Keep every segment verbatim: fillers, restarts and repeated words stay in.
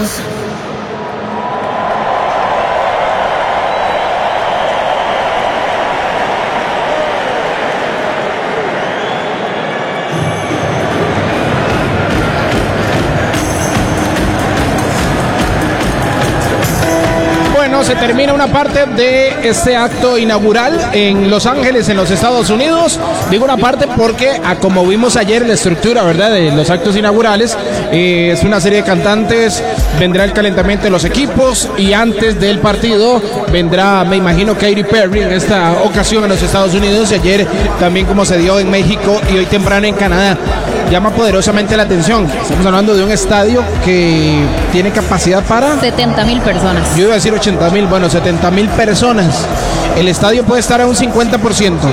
Bueno, se termina una parte de este acto inaugural en Los Ángeles, en los Estados Unidos. Digo una parte porque, a como vimos ayer, la estructura, ¿verdad?, de los actos inaugurales, eh, es una serie de cantantes, vendrá el calentamiento de los equipos y antes del partido vendrá, me imagino, Katy Perry en esta ocasión en los Estados Unidos y ayer también como se dio en México y hoy temprano en Canadá. Llama poderosamente la atención. Estamos hablando de un estadio que tiene capacidad para setenta mil personas. Yo iba a decir ochenta mil, bueno, setenta mil personas. El estadio puede estar a un cincuenta por ciento.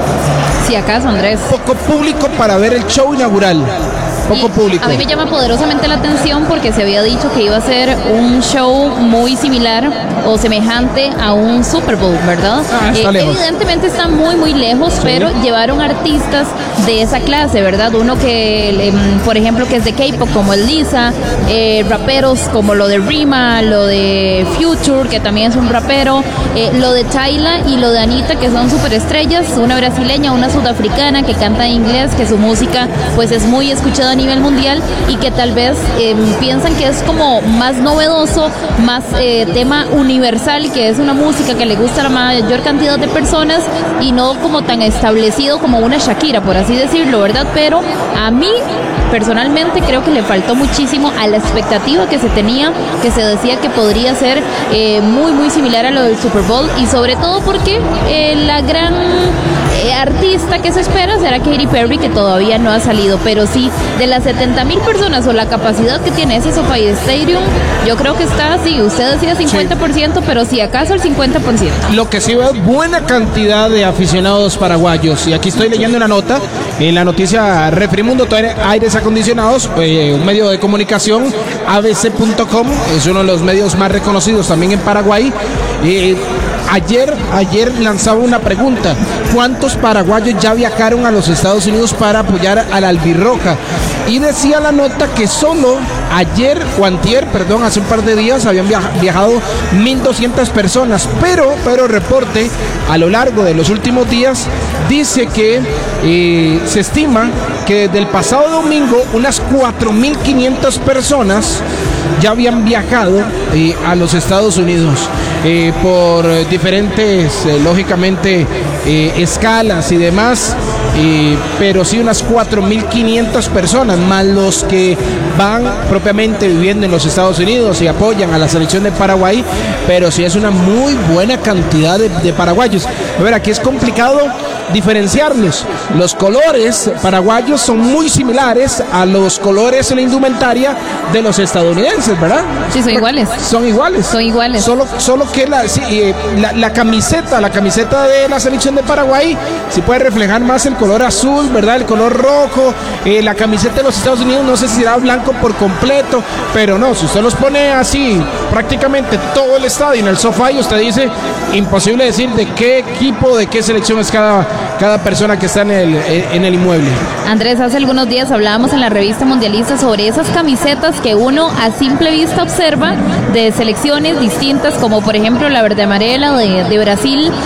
Si acaso, Andrés. Poco público para ver el show inaugural. Poco Y público. A mí me llama poderosamente la atención porque se había dicho que iba a ser un show muy similar o semejante a un Super Bowl, ¿verdad? Ah, está eh, lejos. Evidentemente está muy, muy lejos, sí. Pero llevaron artistas de esa clase, ¿verdad? Uno que, eh, por ejemplo, que es de K-pop, como el Lisa, eh, raperos como lo de Rima, lo de Future, que también es un rapero, eh, lo de Tyla y lo de Anita, que son superestrellas, una brasileña, una sudafricana que canta en inglés, que su música pues es muy escuchada a nivel mundial y que tal vez eh, piensan que es como más novedoso, más eh, tema universal, que es una música que le gusta a la mayor cantidad de personas y no como tan establecido como una Shakira, por así decirlo, ¿verdad? Pero a mí personalmente creo que le faltó muchísimo a la expectativa que se tenía, que se decía que podría ser eh, muy muy similar a lo del Super Bowl y sobre todo porque eh, la gran eh, artista que se espera será Katy Perry, que todavía no ha salido, pero sí, de las setenta mil personas o la capacidad que tiene ese SoFi Stadium, yo creo que está así, usted decía cincuenta por ciento, sí. Pero si acaso el cincuenta por ciento. Lo que sí veo, buena cantidad de aficionados paraguayos, y aquí estoy leyendo una nota en la noticia Refrimundo, aires acondicionados, eh, un medio de comunicación, A B C punto com, es uno de los medios más reconocidos también en Paraguay. Eh, ayer, ayer lanzaba una pregunta: ¿cuántos paraguayos ya viajaron a los Estados Unidos para apoyar a la albirroja? Y decía la nota que solo ayer o antier, perdón, hace un par de días habían viajado mil doscientas personas, pero, pero reporte a lo largo de los últimos días dice que eh, se estima que desde el pasado domingo unas cuatro mil quinientas personas ya habían viajado eh, a los Estados Unidos eh, por diferentes, eh, lógicamente, eh, escalas y demás. Eh, pero sí unas cuatro mil quinientas personas, más los que van propiamente viviendo en los Estados Unidos y apoyan a la selección de Paraguay, pero sí es una muy buena cantidad de, de paraguayos. A ver, aquí es complicado diferenciarlos. Los colores paraguayos son muy similares a los colores en la indumentaria de los estadounidenses, ¿verdad? Sí, son iguales. Son iguales. Son iguales. Solo, solo que la, sí, eh, la, la camiseta, la camiseta de la selección de Paraguay sí puede reflejar más el color azul, ¿verdad? El color rojo. Eh, la camiseta de los Estados Unidos no sé si será blanco por completo, pero no, si usted los pone así prácticamente todo el estadio en el SoFi, usted dice, imposible decir de qué equipo, de qué selección es cada, cada persona que está en el, en el inmueble. Andrés, hace algunos días hablábamos en la revista Mundialista sobre esas camisetas que uno a simple vista observa de selecciones distintas, como por ejemplo la verde amarela de, de Brasil,